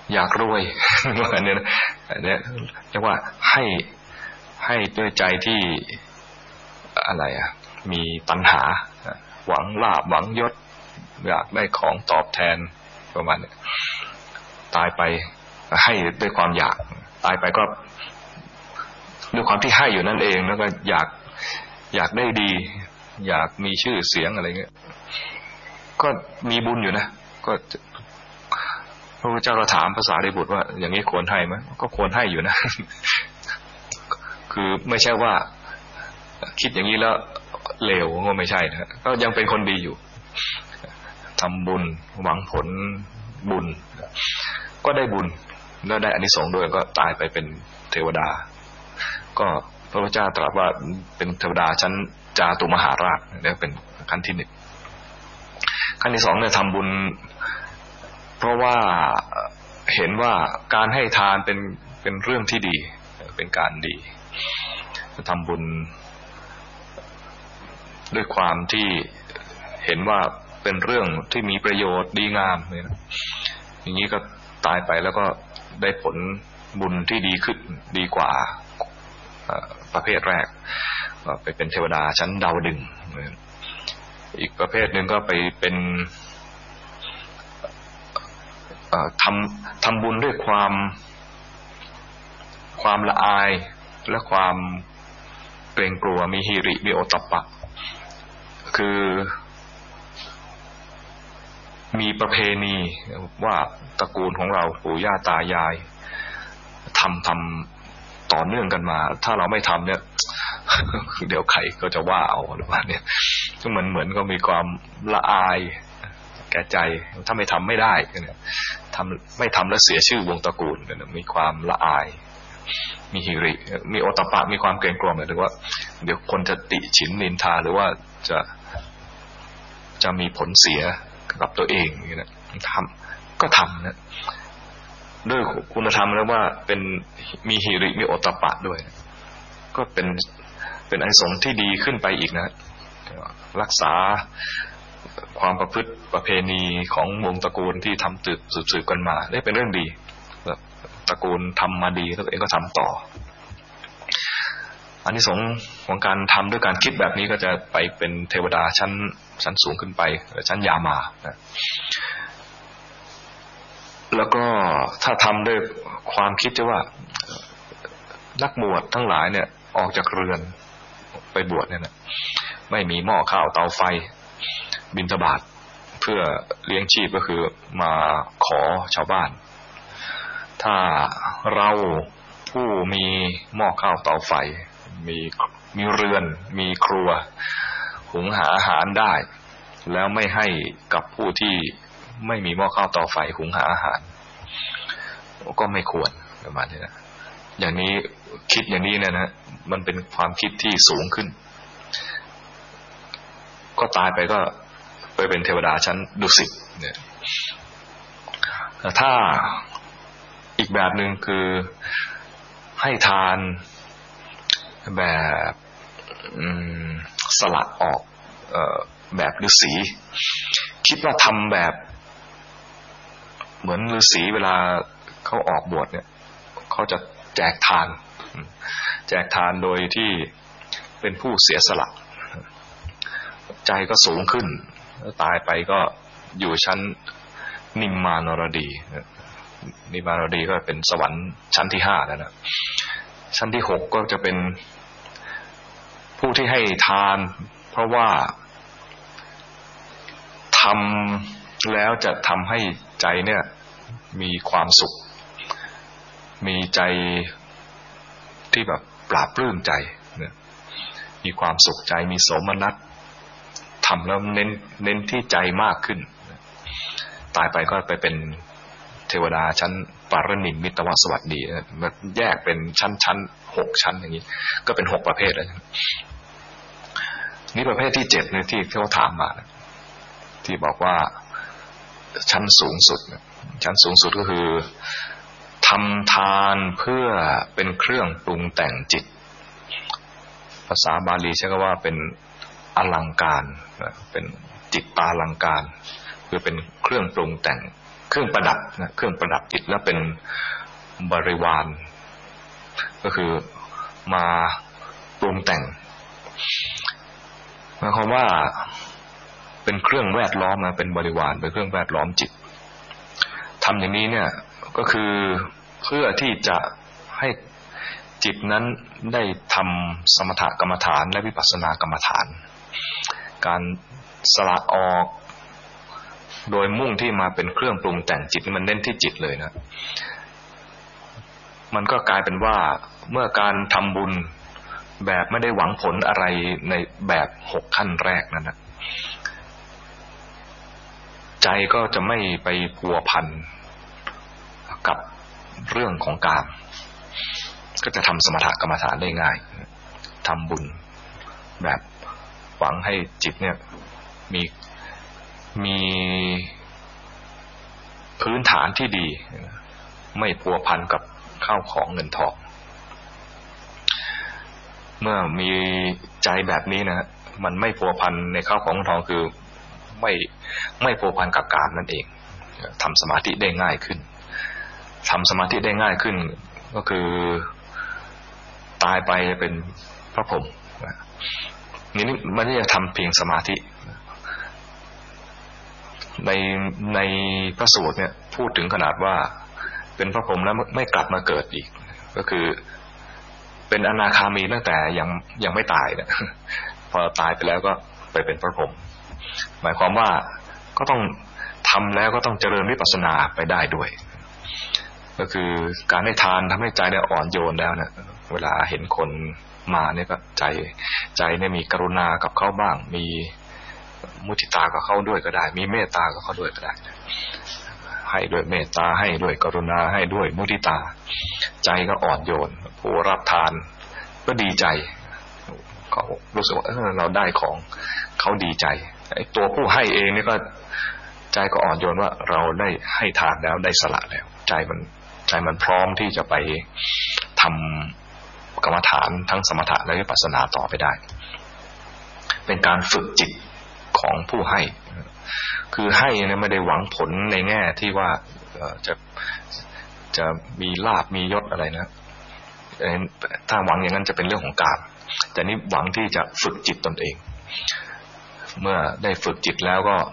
อยากรวยอันนี้นะอันนี้เรียกว่าให้ด้วยใจที่อะไรมีตัณหาหวังลาภหวังยศอยากได้ของตอบแทนประมาณนี้ตายไปให้ด้วยความอยากตายไปก็ด้วยความที่ให้อยู่นั่นเองแล้วก็อยากได้ดีอยากมีชื่อเสียงอะไรเงี้ยก็มีบุญอยู่นะก็พระพุทธเจ้าก็ถามภาษาริบุตรว่าอย่างนี้ควรให้ไหมก็ควรให้อยู่นะคือไม่ใช่ว่าคิดอย่างนี้แล้วเลวก็ไม่ใช่นะก็ยังเป็นคนดีอยู่ทำบุญหวังผลบุญก็ได้บุญแล้วได้อานิสงส์ด้วยก็ตายไปเป็นเทวดาก็พระพุทธเจ้าตรัสว่าเป็นเทวดาชั้นจาตุมหาราชเนี่ยเป็นขั้นที่หนึ่งขั้นที่สองเนี่ยทำบุญเพราะว่าเห็นว่าการให้ทานเป็นเรื่องที่ดีเป็นการดีทำบุญด้วยความที่เห็นว่าเป็นเรื่องที่มีประโยชน์ดีงามเนี่ยอย่างนี้ก็ตายไปแล้วก็ได้ผลบุญที่ดีขึ้นดีกว่าประเภทแรกก็ไปเป็นเทวดาชั้นดาวดึงส์อีกประเภทหนึ่งก็ไปเป็นทำบุญด้วยความละอายและความเกรงกลัวมีหิริมีโอตตัปปะคือมีประเพณีว่าตระกูลของเราปู่ย่าตายายทำต่อเนื่องกันมาถ้าเราไม่ทำเนี่ยเดี๋ยวใครก็จะว่าเอาหรือว่าเนี่ยซึ่งมันเหมือนก็มีความละอายแก่ใจถ้าไม่ทำไม่ได้เนี่ยไม่ทำแล้วเสียชื่อวงตระกูลมีความละอายมีหิริมีโอตตัปปะมีความเกรงกลัวหมายถึงว่าเดี๋ยวคนจะติฉินนินทาหรือว่าจะมีผลเสียกับตัวเองนี่นะก็ทำนะด้วยคุณธรรมแล้วว่าเป็นมีหิริมีโอตตัปปะด้วยก็เป็นอานิสงส์ที่ดีขึ้นไปอีกนะรักษาความประพฤติประเพณีของวงตระกูลที่ทำสืบกันมาได้เป็นเรื่องดีตระกูลทำมาดีแล้วตัวเองก็ทำต่ออานิสงส์ของการทำด้วยการคิดแบบนี้ก็จะไปเป็นเทวดาชั้นสูงขึ้นไปชั้นยามานะแล้วก็ถ้าทำด้วยความคิดจะว่านักบวชทั้งหลายเนี่ยออกจากเรือนไปบวชเนี่ยนะไม่มีหม้อข้าวเตาไฟบิณฑบาตเพื่อเลี้ยงชีพก็คือมาขอชาวบ้านถ้าเราผู้มีหม้อข้าวเตาไฟมีเรือนมีครัวหุงหาอาหารได้แล้วไม่ให้กับผู้ที่ไม่มีหม้อข้าวเตาไฟหุงหาอาหารก็ไม่ควรประมาณนี้นะอย่างนี้คิดอย่างนี้เนี่ยนะมันเป็นความคิดที่สูงขึ้นก็ตายไปก็ไปเป็นเทวดาชั้นดุสิตเนี่ยแต่ถ้าอีกแบบหนึ่งคือให้ทานแบบสละออกแบบฤาษีคิดว่าทำแบบเหมือนฤาษีเวลาเขาออกบวชเนี่ยเขาจะแจกทานโดยที่เป็นผู้เสียสละใจก็สูงขึ้นตายไปก็อยู่ชั้นนิมมานรดีนิมมานรดีก็เป็นสวรรค์ชั้นที่5แล้วนะชั้นที่6ก็จะเป็นผู้ที่ให้ทานเพราะว่าทำแล้วจะทำให้ใจเนี่ยมีความสุขมีใจที่แบบปราบปลื้มใจมีความสุขใจมีโสมนัสทำแล้วเน้นที่ใจมากขึ้นตายไปก็ไปเป็นเทวดาชั้นปารณิมิตวสวัสดีมันแยกเป็นชั้น6ชั้นอย่างนี้ก็เป็น6ประเภทแล้วนี่ประเภทที่7เนี่ยที่เขาถามมาที่บอกว่าชั้นสูงสุดก็คือทำทานเพื่อเป็นเครื่องปรุงแต่งจิตภาษาบาลีใช้คำว่าเป็นอลังการเป็นจิตตาลังการคือเป็นเครื่องปรุงแต่งเครื่องประดับนะเครื่องประดับจิตแล้วเป็นบริวารก็คือมาปรุงแต่งหมายความว่าเป็นเครื่องแวดล้อมนะเป็นบริวารเป็นเครื่องแวดล้อมจิตทำอย่างนี้เนี่ยก็คือเพื่อที่จะให้จิตนั้นได้ทำสมถกรรมฐานและวิปัสสนากรรมฐานการสละออกโดยมุ่งที่มาเป็นเครื่องปรุงแต่งจิตมันเน้นที่จิตเลยนะมันก็กลายเป็นว่าเมื่อการทำบุญแบบไม่ได้หวังผลอะไรในแบบ6ขั้นแรกนั้นนะใจก็จะไม่ไปพัวพันกับเรื่องของกามก็จะทำสมถกรรมฐานได้ง่ายทำบุญแบบหวังให้จิตเนี่ยมีพื้นฐานที่ดีไม่พัวพันกับข้าวของเงินทองเมื่อมีใจแบบนี้นะมันไม่พัวพันในข้าวของเงินทองคือไม่พัวพันกับกามนั่นเองทำสมาธิได้ง่ายขึ้นทำสมาธิได้ง่ายขึ้นก็คือตายไปเป็นพระพรหมนี่ไม่ได้จะทำเพียงสมาธิในพระสูตรเนี่ยพูดถึงขนาดว่าเป็นพระพรหมแล้วไม่กลับมาเกิดอีกก็คือเป็นอนาคามีตั้งแต่ยังไม่ตายนะพอตายไปแล้วก็ไปเป็นพระพรหมหมายความว่าก็ต้องทำแล้วก็ต้องเจริญวิปัสสนาไปได้ด้วยก็คือการให้ทานทำให้ใจเนี่ยอ่อนโยนแล้วนะเวลาเห็นคนมาเนี่ยก็ใจเนี่ยมีกรุณากับเขาบ้างมีมุทิตากับเขาด้วยก็ได้มีเมตตากับเขาด้วยก็ได้ให้ด้วยเมตตาให้ด้วยกรุณาให้ด้วยมุทิตาใจก็อ่อนโยนผู้รับทานก็ดีใจเขารู้สึกว่าเราได้ของเขาดีใจไอ้ตัวผู้ให้เองนี่ก็ใจก็อ่อนโยนว่าเราได้ให้ทานแล้วได้สละแล้วใจมันพร้อมที่จะไปทำกรรมฐานทั้งสมถะและวิปัสสนาต่อไปได้เป็นการฝึกจิตของผู้ให้คือให้เนี่ยไม่ได้หวังผลในแง่ที่ว่าจะมีลาภมียศอะไรนะถ้าหวังอย่างนั้นจะเป็นเรื่องของกามแต่นี่หวังที่จะฝึกจิตตนเองเมื่อได้ฝึกจิตแล้วก็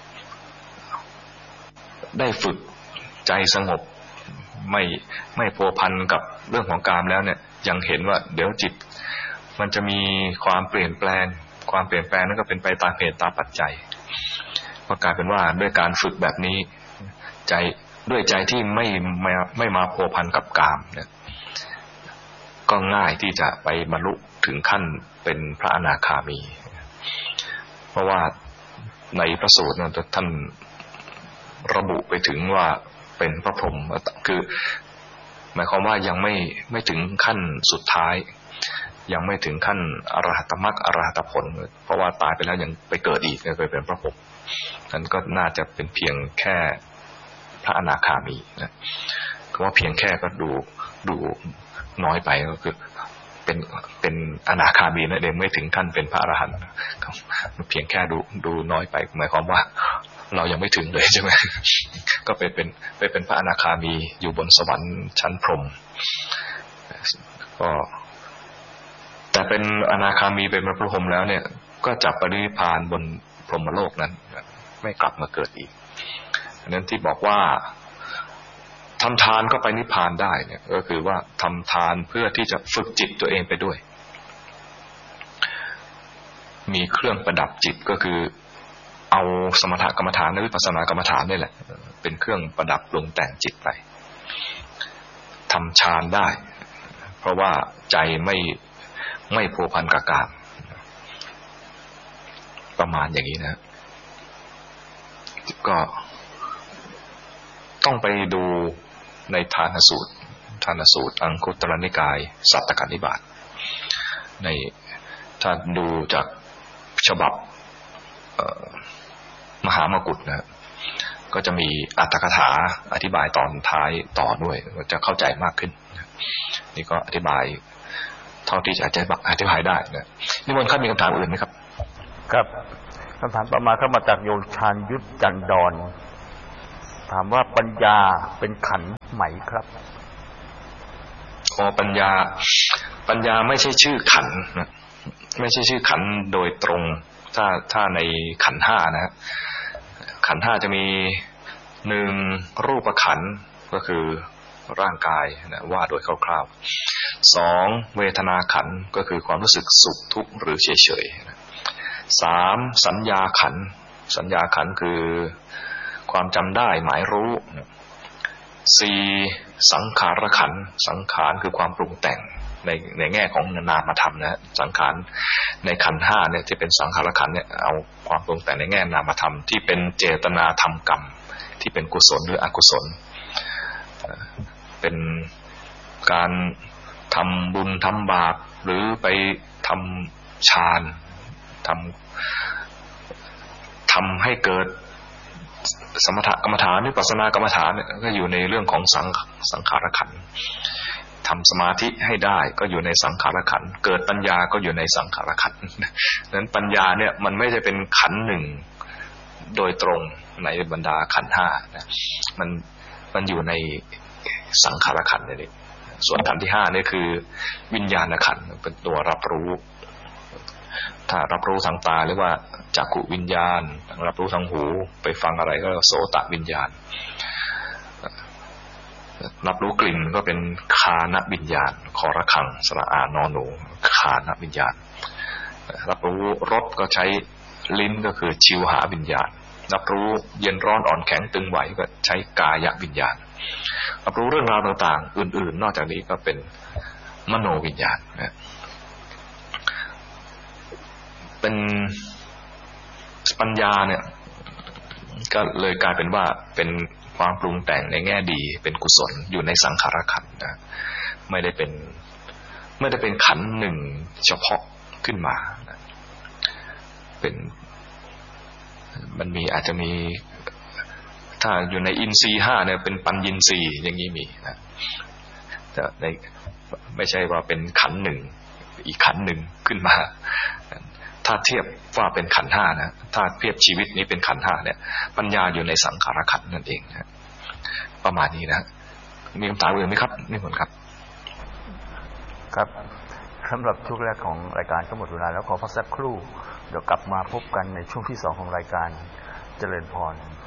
ได้ฝึกใจสงบไม่พัวพันกับเรื่องของกามแล้วเนี่ยยังเห็นว่าเดี๋ยวจิตมันจะมีความเปลี่ยนแปลงนั้นก็เป็นไปตามเหตุตามปัจจัยก็กลายเป็นว่าด้วยการฝึกแบบนี้ด้วยใจที่ไม่มาพัวพันกับกามเนี่ยก็ง่ายที่จะไปบรรลุถึงขั้นเป็นพระอนาคามีเพราะว่าในพระสูตรนั้นท่านระบุไปถึงว่าเป็นพระพรหมคือหมายความว่ายังไม่ถึงขั้นสุดท้ายยังไม่ถึงขั้นอรหัตมรรคอรหัตผลเพราะว่าตายไปแล้วยังไปเกิดอีกไปเป็นพระพรหมนั้นก็น่าจะเป็นเพียงแค่พระอนาคามีนะคำว่าเพียงแค่ก็ดูน้อยไปก็คือเป็นอนาคามีนั่นเองไม่ถึงขั้นเป็นพระอรหันต์เพียงแค่ดูน้อยไปหมายความว่าเรายังไม่ถึงเลยใช่ไหมก็ไปเป็นพระอนาคามีอยู่บนสวรรค์ชั้นพรหมก็แต่เป็นอนาคามีเป็นพระพรหมแล้วเนี่ยก็จับปรินิพพานบนพรหมโลกนั้นไม่กลับมาเกิดอีกอันนั้นที่บอกว่าทำทานก็ไปนิพพานได้เนี่ยก็คือว่าทำทานเพื่อที่จะฝึกจิตตัวเองไปด้วยมีเครื่องประดับจิตก็คือเอาสมถกรรมฐานและวิปัสสนากรรมฐานนี่แหละเป็นเครื่องประดับปรุงแต่งจิตไปทำฌานได้เพราะว่าใจไม่พัวพันกับกามประมาณอย่างนี้นะก็ต้องไปดูในทานสูตรอังคุตรนิกายสัตตกนิบาตในถ้าดูจากฉบับมหามกุฏนะก็จะมีอรรถกถาอธิบายตอนท้ายต่อด้วยจะเข้าใจมากขึ้นนี่ก็อธิบายเท่าที่จะอธิบายได้นะนิมนต์ครับมีคำถามอื่นไหมครับครับคำถามต่อมาเข้ามาจากโยมชาญยุทธจันดรถามว่าปัญญาเป็นขันธ์ไหมครับปัญญาไม่ใช่ชื่อขันธ์นะไม่ใช่ชื่อขันธ์โดยตรงถ้าในขันธ์ห้านะขันธ์ห้าจะมีหนึ่งรูปขันธ์ก็คือร่างกายนะว่าโดยคร่าวๆสองเวทนาขันธ์ก็คือความรู้สึกสุขทุกข์หรือเฉยๆสามสัญญาขันธ์สัญญาขันธ์คือความจำได้หมายรู้สี่สังขารขันธ์สังขารคือความปรุงแต่งในแง่ของนามธรรมนะสังขารในขันธ์ห้าเนี่ยที่เป็นสังขารขันธ์เนี่ยเอาความปรุงแต่งในแง่นามธรรมที่เป็นเจตนาทำกรรมที่เป็นกุศลหรืออกุศลเป็นการทำบุญทำบาปหรือไปทำฌานทำให้เกิดสมถกรรมฐานวิปัสสนากรรมฐานเนี่ยก็อยู่ในเรื่องของสังขารขันธ์ทำสมาธิให้ได้ก็อยู่ในสังขารขันธ์เกิดปัญญาก็อยู่ในสังขารขันธ์นั้นปัญญาเนี่ยมันไม่ได้เป็นขันธ์หนึ่งโดยตรงในบรรดาขันธ์ห้านะมันอยู่ในสังขารขันธ์นี่ส่วนขันธ์ที่ห้านี่คือวิญญาณขันธ์เป็นตัวรับรู้ถ้ารับรู้ทางตาเรียกว่าจักขุวิญญาณรับรู้ทางหูไปฟังอะไรก็โสตวิญญาณรับรู้กลิ่นก็เป็นคานวิญญาณคอระฆังสระอานอหนูคานวิญญาณรับรู้รสก็ใช้ลิ้นก็คือชิวหาวิญญาณรับรู้เย็นร้อนอ่อนแข็งตึงไหวก็ใช้กายวิญญาณรับรู้เรื่องราวต่างๆอื่นๆนอกจากนี้ก็เป็นมโนวิญญาณนะเป็นปัญญาเนี่ยก็เลยกลายเป็นว่าเป็นความปรุงแต่งในแง่ดีเป็นกุศลอยู่ในสังขารขันธ์นะไม่ได้เป็นขันธ์หนึ่งเฉพาะขึ้นมานะเป็นมันมีอาจจะมีถ้าอยู่ในอินทรีย์ห้าเนี่ยเป็นปัญญินทรีย์อย่างนี้มีนะแต่ในไม่ใช่ว่าเป็นขันธ์หนึ่งอีกขันธ์หนึ่งขึ้นมาถ้าเทียบว่าเป็นขันธ์ห้านะถ้าเทียบชีวิตนี้เป็นขันธ์ห้าเนี่ยปัญญาอยู่ในสังขารขันธ์นั่นเองนะประมาณนี้นะมีคำถามอื่นไหมครับนี่ผลครับครับสำหรับช่วงแรกของรายการก็หมดเวลาแล้วขอพักสักครู่เดี๋ยวกลับมาพบกันในช่วงที่สองของรายการเจริญพร